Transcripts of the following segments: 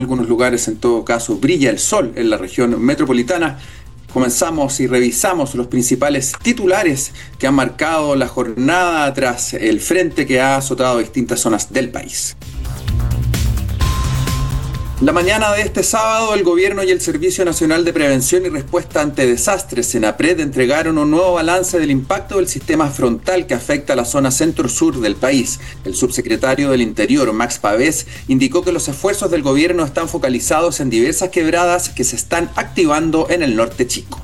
algunos lugares, en todo caso, brilla el sol en la región metropolitana. Comenzamos y revisamos los principales titulares que han marcado la jornada tras el frente que ha azotado distintas zonas del país. La mañana de este sábado, el Gobierno y el Servicio Nacional de Prevención y Respuesta ante Desastres, SENAPRED, entregaron un nuevo balance del impacto del sistema frontal que afecta a la zona centro-sur del país. El subsecretario del Interior, Max Pavés, indicó que los esfuerzos del Gobierno están focalizados en diversas quebradas que se están activando en el norte chico.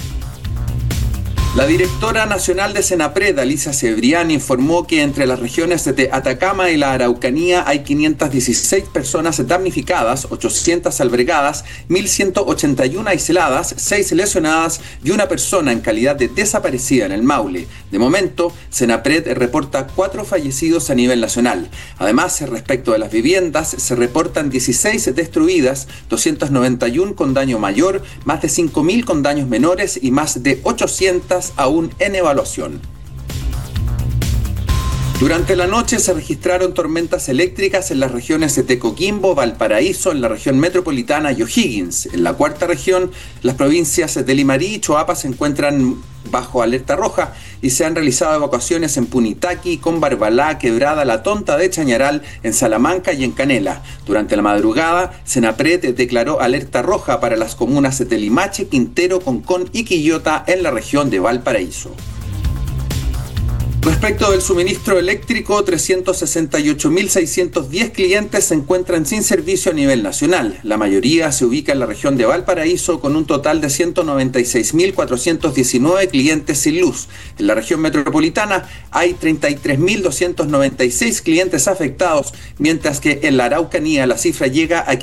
La directora nacional de SENAPRED, Alicia Cebrián, informó que entre las regiones de Atacama y la Araucanía hay 516 personas damnificadas, 800 albergadas, 1.181 aisladas, 6 lesionadas y una persona en calidad de desaparecida en el Maule. De momento, SENAPRED reporta 4 fallecidos a nivel nacional. Además, respecto de las viviendas, se reportan 16 destruidas, 291 con daño mayor, más de 5.000 con daños menores y más de 800 aún en evaluación. Durante la noche se registraron tormentas eléctricas en las regiones de Coquimbo, Valparaíso, en la región metropolitana y O'Higgins. En la cuarta región, las provincias de Limarí y Choapa se encuentran bajo alerta roja y se han realizado evacuaciones en Punitaqui, Combarbalá, Quebrada, La Tonta de Chañaral, en Salamanca y en Canela. Durante la madrugada, SENAPRED declaró alerta roja para las comunas de Limache, Quintero, Concón y Quillota en la región de Valparaíso. Respecto del suministro eléctrico, 368.610 clientes se encuentran sin servicio a nivel nacional. La mayoría se ubica en la región de Valparaíso, con un total de 196.419 clientes sin luz. En la región metropolitana hay 33.296 clientes afectados, mientras que en la Araucanía la cifra llega a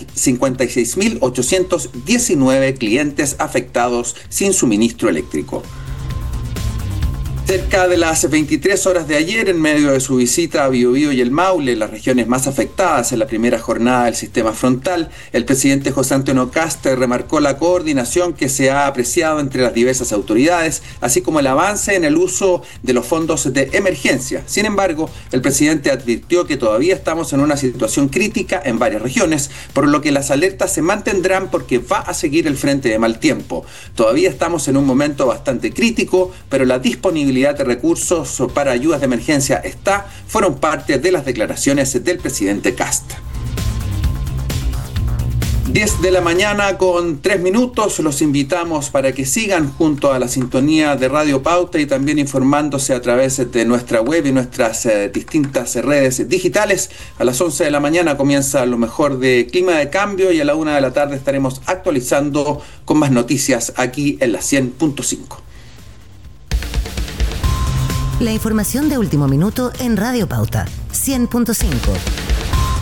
56.819 clientes afectados sin suministro eléctrico. Cerca de las 23 horas de ayer, en medio de su visita a Biobío y el Maule, las regiones más afectadas en la primera jornada del sistema frontal, el presidente José Antonio Kast remarcó la coordinación que se ha apreciado entre las diversas autoridades, así como el avance en el uso de los fondos de emergencia. Sin embargo, el presidente advirtió que todavía estamos en una situación crítica en varias regiones, por lo que las alertas se mantendrán porque va a seguir el frente de mal tiempo. Todavía estamos en un momento bastante crítico, pero la disponibilidad de recursos para ayudas de emergencia fueron parte de las declaraciones del presidente Kast. 10 de la mañana con 3 minutos, los invitamos para que sigan junto a la sintonía de Radio Pauta y también informándose a través de nuestra web y nuestras distintas redes digitales. A las 11 de la mañana comienza lo mejor de Clima de Cambio y a la 1 de la tarde estaremos actualizando con más noticias aquí en la 100.5. La información de último minuto en Radio Pauta 100.5.